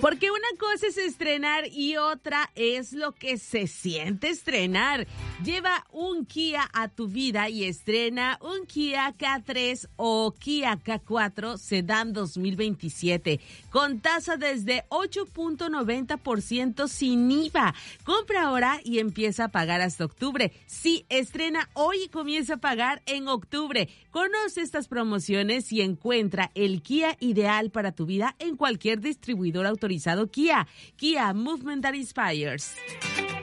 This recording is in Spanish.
Porque una cosa es estrenar y otra es lo que se siente estrenar. Lleva un Kia a tu vida y estrena un Kia K3 o Kia K4 Sedán 2027 con tasa desde 8.90% sin IVA. Compra ahora y empieza a pagar hasta octubre. Sí, estrena hoy y comienza a pagar en octubre. Conoce estas promociones y encuentra el Kia ideal para tu vida en cualquier distribuidor autorizado Kia. Kia, Movement that Inspires.